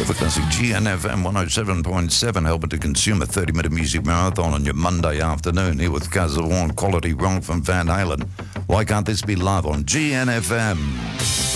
Silver Classic GNFM 107.7, helping to consume a 30-minute music marathon on your Monday afternoon here with Castle Quality rock from Van Halen. Why can't this be live on GNFM?